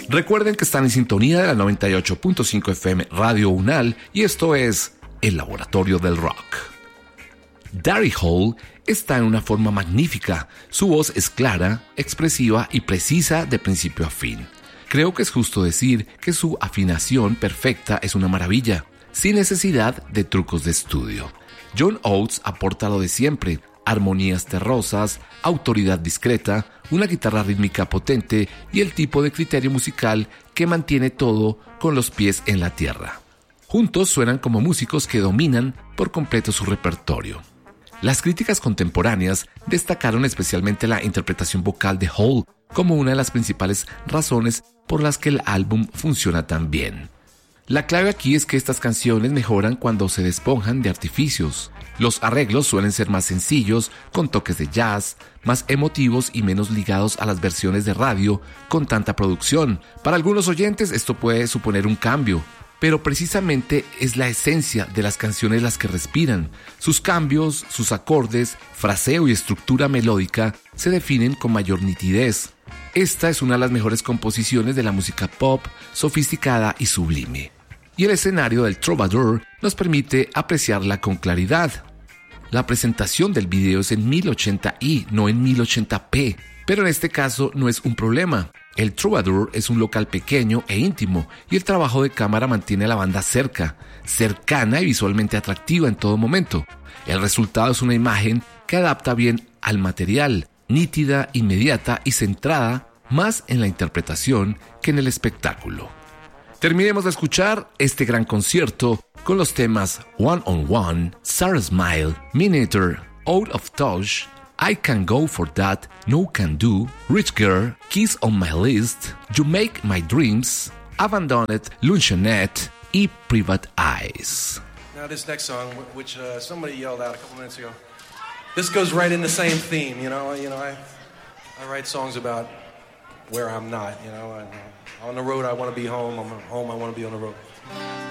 Recuerden que están en sintonía de la 98.5 FM Radio UNAL y esto es El Laboratorio del Rock. Daryl Hall está en una forma magnífica. Su voz es clara, expresiva y precisa de principio a fin. Creo que es justo decir que su afinación perfecta es una maravilla, sin necesidad de trucos de estudio. John Oates aporta lo de siempre: armonías terrosas, autoridad discreta, una guitarra rítmica potente y el tipo de criterio musical que mantiene todo con los pies en la tierra. Juntos suenan como músicos que dominan por completo su repertorio. Las críticas contemporáneas destacaron especialmente la interpretación vocal de Hall como una de las principales razones por las que el álbum funciona tan bien. La clave aquí es que estas canciones mejoran cuando se despojan de artificios. Los arreglos suelen ser más sencillos, con toques de jazz, más emotivos y menos ligados a las versiones de radio con tanta producción. Para algunos oyentes esto puede suponer un cambio, pero precisamente es la esencia de las canciones las que respiran. Sus cambios, sus acordes, fraseo y estructura melódica se definen con mayor nitidez. Esta es una de las mejores composiciones de la música pop, sofisticada y sublime. Y el escenario del Troubadour nos permite apreciarla con claridad. La presentación del video es en 1080i, no en 1080p, pero en este caso no es un problema. El Troubadour es un local pequeño e íntimo y el trabajo de cámara mantiene a la banda cercana y visualmente atractiva en todo momento. El resultado es una imagen que adapta bien al material, nítida, inmediata y centrada más en la interpretación que en el espectáculo. Terminemos de escuchar este gran concierto con los temas One on One, Sarah Smile, Miniature, Out of Touch, I Can Go For That, No Can Do, Rich Girl, Kiss on My List, You Make My Dreams, Abandoned, Luncheonette y Private Eyes. Now this next song, which somebody yelled out a couple minutes ago, this goes right in the same theme. I write songs about where I'm not. On the road I want to be home. I'm home I want to be on the road.